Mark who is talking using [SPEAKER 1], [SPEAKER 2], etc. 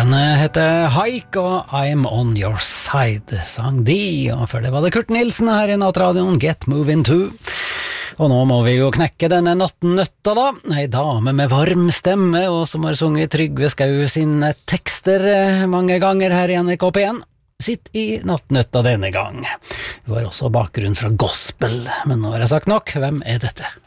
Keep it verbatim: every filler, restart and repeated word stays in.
[SPEAKER 1] Bandet heter Haik, og I'm on your side, sang de, og før det var det Kurt Nilsen her i Nattradioen, Get Moving To. Og nå må vi jo knekke denne nattnøtta da, ei dame med varm stemme, og som har sunget Trygve Skau sine tekster mange ganger her i N R K P én. Sitt i nattnøtta denne gang. Hun har også bakgrunn fra gospel, men nå har jeg sagt nok, hvem er dette?